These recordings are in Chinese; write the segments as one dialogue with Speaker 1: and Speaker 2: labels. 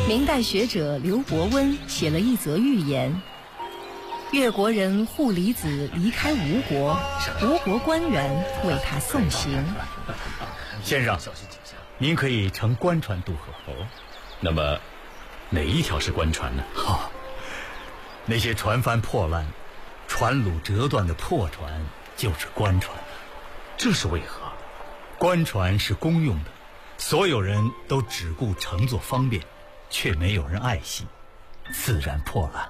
Speaker 1: 明代学者刘伯温写了一则寓言：越国人户离子离开吴国，吴国官员为他送行。
Speaker 2: 先生，您可以乘官船渡河。
Speaker 3: 哦，那么哪一条是官船呢？
Speaker 2: 那些船帆破烂、船橹折断的破船就是官船。
Speaker 3: 这是为何？
Speaker 2: 官船是公用的，所有人都只顾乘坐方便，却没有人爱惜，自然破烂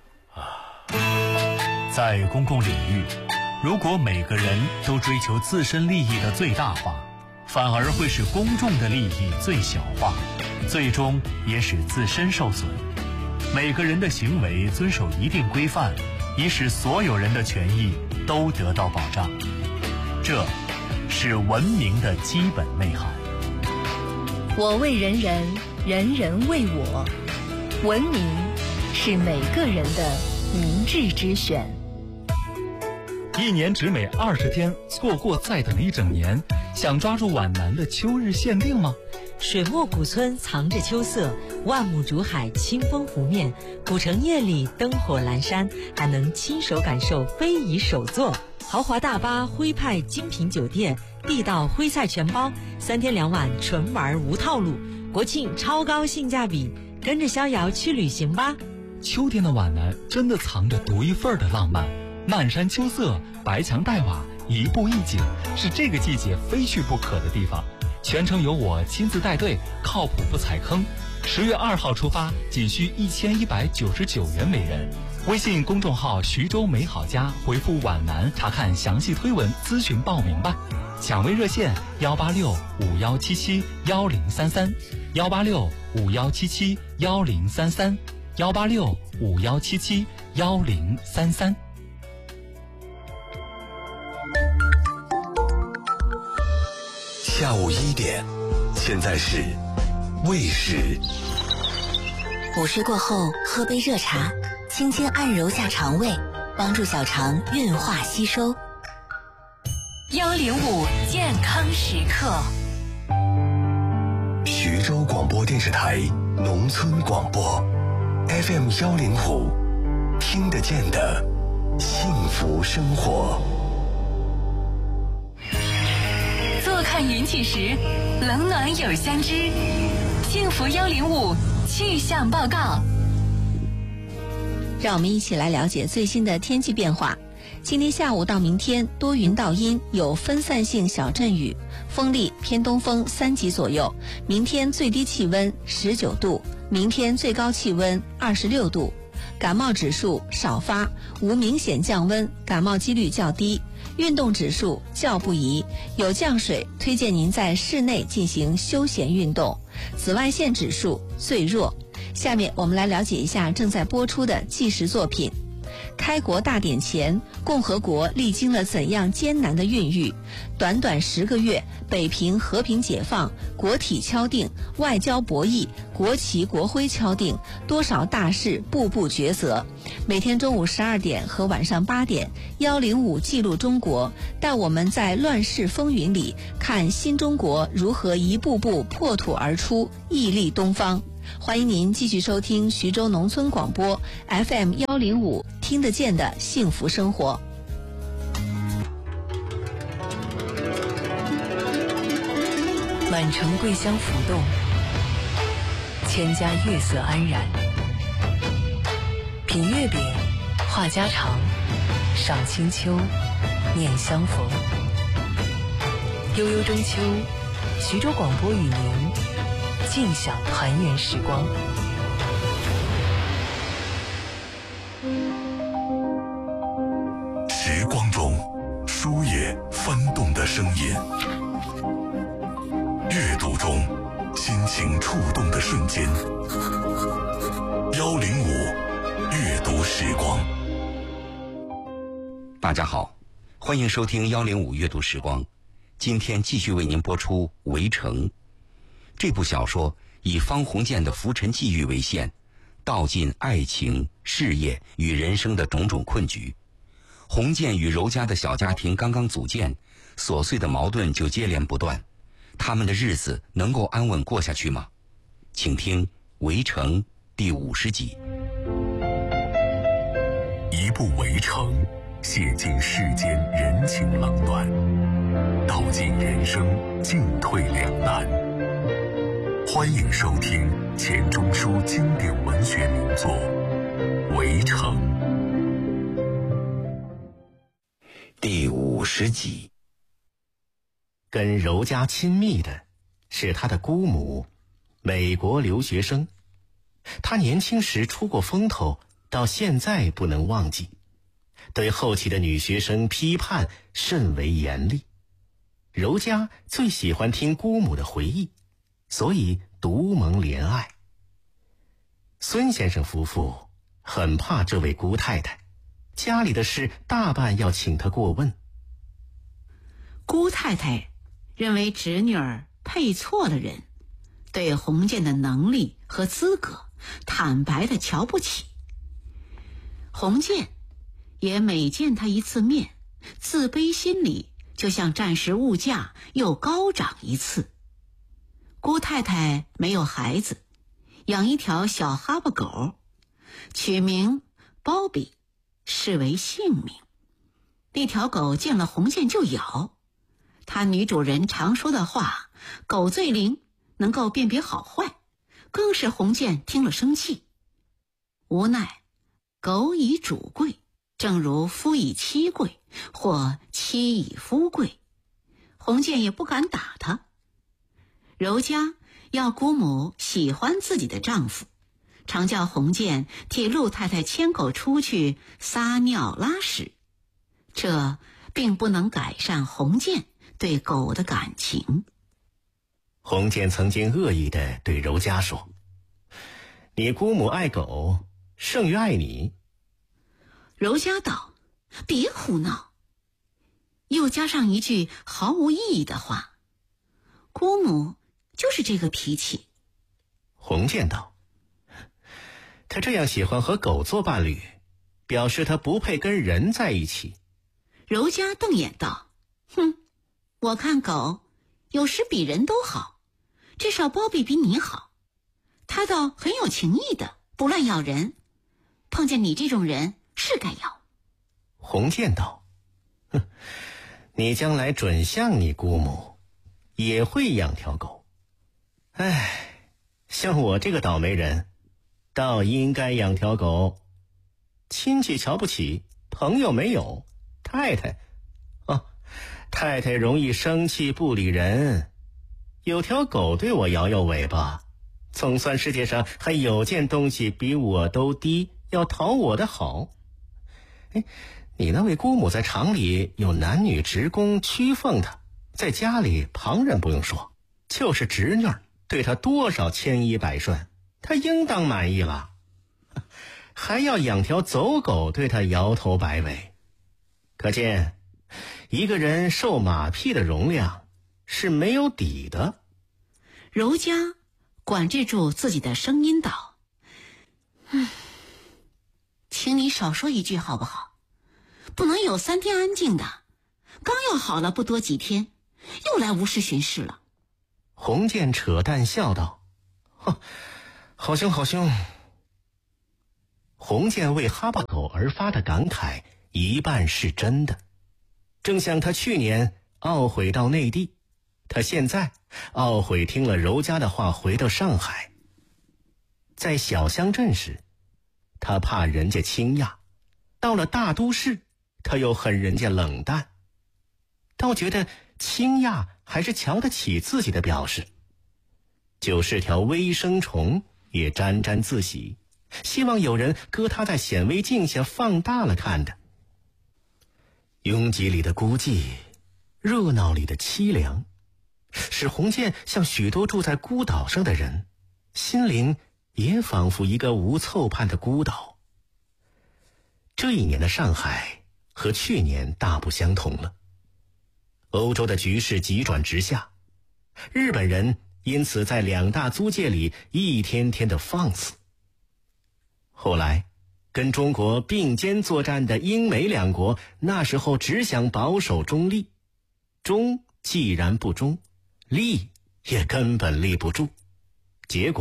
Speaker 2: 了。
Speaker 4: 在公共领域，如果每个人都追求自身利益的最大化，反而会使公众的利益最小化，最终也使自身受损。每个人的行为遵守一定规范，以使所有人的权益都得到保障。这是文明的基本内涵。
Speaker 1: 我为人人，人人为我。文明是每个人的明智之选。
Speaker 5: 一年只美20天，错过再等一整年。想抓住皖南的秋日限定吗？
Speaker 6: 水墨古村藏着秋色，万亩竹海清风拂面，古城夜里灯火阑珊，还能亲手感受非遗手作。豪华大巴、徽派精品酒店、地道徽菜全包，3天2晚纯玩无套路，国庆超高性价比，跟着逍遥去旅行吧。
Speaker 5: 秋天的皖南真的藏着独一份的浪漫，漫山秋色，白墙黛瓦，一步一景，是这个季节非去不可的地方。全程由我亲自带队，靠谱不踩坑。10月2号出发，仅需1199元每人。微信公众号徐州美好家回复皖南查看详细推文，咨询报名吧。抢位热线18651771033 18651771033 18651771033。
Speaker 7: 下午1点，现在是未时。
Speaker 8: 午睡过后喝杯热茶，轻轻按揉下肠胃，帮助小肠运化吸收。
Speaker 9: 105健康时刻。
Speaker 7: 徐州广播电视台农村广播 FM 105，听得见的幸福生活。
Speaker 9: 坐看云起时，冷暖有相知。幸福105气象报告。
Speaker 1: 让我们一起来了解最新的天气变化。今天下午到明天多云到阴，有分散性小阵雨，风力偏东风3级左右。明天最低气温19度，明天最高气温26度。感冒指数少发，无明显降温，感冒几率较低。运动指数较不宜，有降水，推荐您在室内进行休闲运动。紫外线指数最弱。下面我们来了解一下正在播出的纪实作品。开国大典前，共和国历经了怎样艰难的孕育？短短10个月，北平和平解放，国体敲定，外交博弈，国旗国徽敲定，多少大事步步抉择。每天中午12点和晚上8点，105记录中国，带我们在乱世风云里看新中国如何一步步破土而出，屹立东方。欢迎您继续收听徐州农村广播 FM 105，听得见的幸福生活。
Speaker 9: 满城桂香浮动，千家月色安然。品月饼，话家常，赏清秋，念相逢。悠悠中秋，徐州广播与您尽享团圆时光。
Speaker 7: 时光中书页翻动的声音，阅读中心情触动的瞬间。105阅读时光。
Speaker 10: 大家好，欢迎收听105阅读时光。今天继续为您播出《围城》这部小说，以方鸿渐的浮沉际遇为线，道尽爱情、事业与人生的种种困局。鸿渐与柔家的小家庭刚刚组建，琐碎的矛盾就接连不断，他们的日子能够安稳过下去吗？请听围城》第50集。
Speaker 7: 一部《围城》，写尽世间人情冷暖，道尽人生进退两难。欢迎收听钱钟书经典文学名作《围城》第50集。
Speaker 11: 跟柔家亲密的是他的姑母，美国留学生。他年轻时出过风头，到现在不能忘记，对后期的女学生批判甚为严厉。柔家最喜欢听姑母的回忆，所以独蒙怜爱。孙先生夫妇很怕这位姑太太，家里的事大半要请她过问。
Speaker 12: 姑太太认为侄女儿配错了人，对洪建的能力和资格坦白地瞧不起。洪建也每见他一次面，自卑心理就像暂时物价又高涨一次。姑太太没有孩子，养一条小哈巴狗，取名包比，视为性命。那条狗见了洪建就咬，他女主人常说的话狗最灵，能够辨别好坏，更是洪建听了生气。无奈狗以主贵，正如夫以妻贵，或妻以夫贵，洪建也不敢打他。柔家要姑母喜欢自己的丈夫，常叫洪建替陆太太牵狗出去撒尿拉屎，这并不能改善洪建对狗的感情。
Speaker 11: 洪建曾经恶意地对柔家说：“你姑母爱狗胜于爱你。”
Speaker 12: 柔家道：“别胡闹。”又加上一句毫无意义的话：“姑母就是这个脾气。”
Speaker 11: 洪建道：“他这样喜欢和狗做伴侣，表示他不配跟人在一起。”
Speaker 12: 柔家瞪眼道：“哼，我看狗有时比人都好，至少包比比你好，他倒很有情义的，不乱咬人。碰见你这种人是该咬。”
Speaker 11: 洪建道：“哼，你将来准像你姑母，也会养条狗。唉，像我这个倒霉人，倒应该养条狗。亲戚瞧不起，朋友没有，太太容易生气不理人，有条狗对我摇摇尾巴，总算世界上还有件东西比我都低，要讨我的好。你那位姑母在厂里有男女职工屈奉她，在家里旁人不用说，就是侄女对她多少千依百顺，她应当满意了，还要养条走狗对她摇头摆尾。可见一个人受马屁的容量是没有底的。
Speaker 12: 柔家管制住自己的声音道：“请你少说一句好不好？不能有3天安静的，刚要好了不多几天，又来无事巡视了。”
Speaker 11: 洪建扯淡笑道：“好凶好凶。”洪建为哈巴狗而发的感慨一半是真的，正像他去年懊悔到内地，他现在懊悔听了柔家的话回到上海。在小乡镇时，他怕人家倾轧，到了大都市，他又恨人家冷淡，倒觉得倾轧还是瞧得起自己的表示。就是条微生虫也沾沾自喜，希望有人搁他在显微镜下放大了看的。拥挤里的孤寂，热闹里的凄凉，使洪建像许多住在孤岛上的人，心灵也仿佛一个无凑畔的孤岛。这一年的上海和去年大不相同了。欧洲的局势急转直下，日本人因此在2大租界里一天天的放肆。后来跟中国并肩作战的英美2国，那时候只想保守中立，中既然不中，立也根本立不住，结果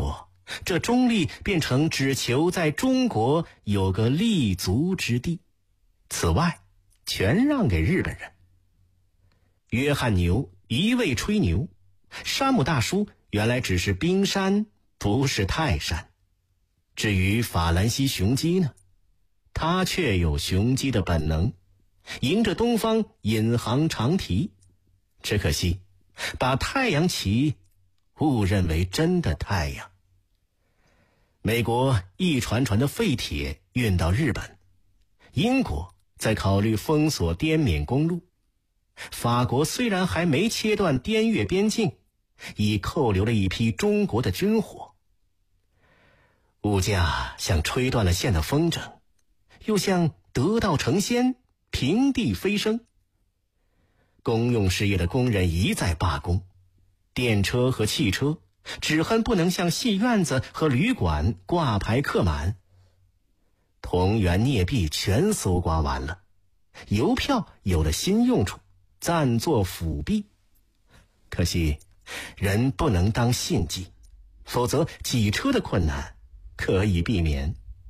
Speaker 11: 这中立变成只求在中国有个立足之地，此外全让给日本人。约翰牛一味吹牛，山姆大叔原来只是冰山，不是泰山。至于法兰西雄鸡呢，他却有雄鸡的本能，迎着东方引航长啼。只可惜把太阳旗误认为真的太阳。美国一船船的废铁运到日本，英国在考虑封锁滇缅公路，法国虽然还没切断滇越边境，已扣留了一批中国的军火。物价像吹断了线的风筝，又像得道成仙，平地飞升。公用事业的工人一再罢工，电车和汽车只恨不能像戏院子和旅馆挂牌客满。铜元镍币全搜刮完了，邮票有了新用处，暂作辅币。可惜人不能当信寄，否则挤车的困难可以避免。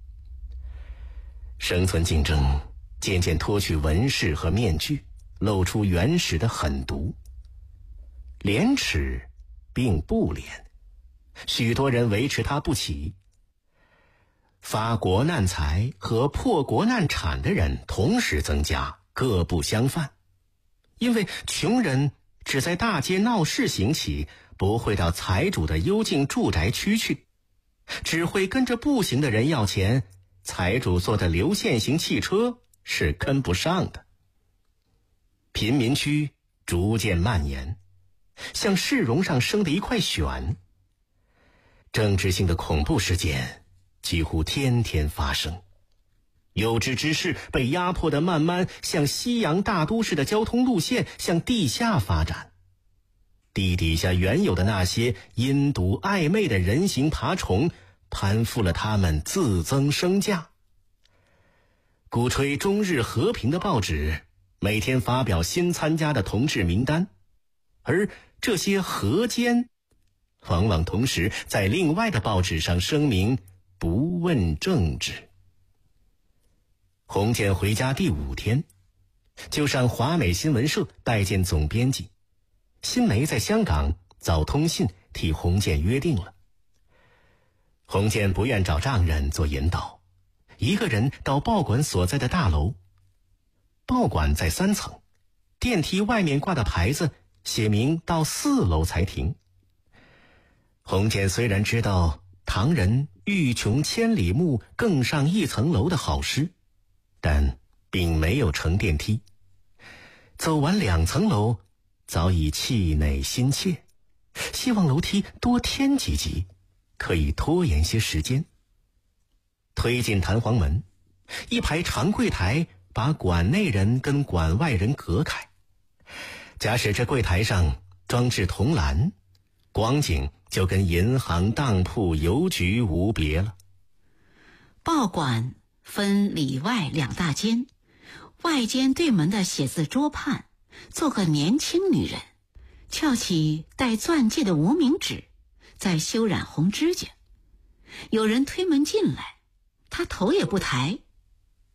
Speaker 11: 生存竞争渐渐脱去纹饰和面具，露出原始的狠毒。廉耻并不廉，许多人维持它不起。发国难财和破国难产的人同时增加，各不相犯。因为穷人只在大街闹市行乞，不会到财主的幽静住宅区去，只会跟着步行的人要钱，财主坐的流线型汽车是跟不上的。贫民区逐渐蔓延，像市容上生的一块癣。政治性的恐怖事件几乎天天发生，有志之士被压迫得慢慢向西洋大都市的交通路线向地下发展。地底下原有的那些阴毒暧昧的人形爬虫，攀附了他们自增身价。鼓吹中日和平的报纸每天发表新参加的同志名单，而这些和奸往往同时在另外的报纸上声明不问政治。洪建回家第5天，就上华美新闻社拜见总编辑。新梅在香港早通信替洪建约定了。洪建不愿找丈人做引导，一个人到报馆所在的大楼。报馆在3层，电梯外面挂的牌子写明到4楼才停。洪建虽然知道唐人欲穷千里目，更上1层楼的好诗，但并没有乘电梯。走完2层楼，早已气馁心切，希望楼梯多添几级，可以拖延些时间。推进弹簧门，一排长柜台把馆内人跟馆外人隔开。假使这柜台上装置铜栏，光景就跟银行、当铺、邮局无别了。
Speaker 12: 报馆分里外2大间，外间对门的写字桌畔坐个年轻女人，翘起带钻戒的无名指，在修染红指甲。有人推门进来，她头也不抬，